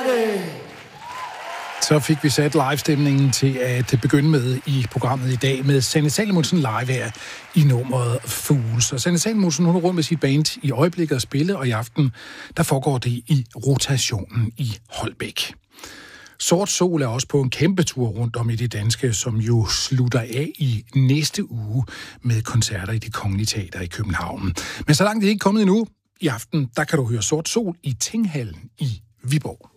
Så fik vi sat live-stemningen til at begynde med i programmet i dag med Sanne Salomonsen live her i nummeret Fools. Og Sanne Salomonsen, hun er rundt med sit band i øjeblikket at spille, og i aften, der foregår det i rotationen i Holbæk. Sort Sol er også på en kæmpe tur rundt om i det danske, som jo slutter af i næste uge med koncerter i Det Kongelige Teater i København. Men så langt det ikke kommet endnu, i aften, der kan du høre Sort Sol i Tinghallen i Viborg.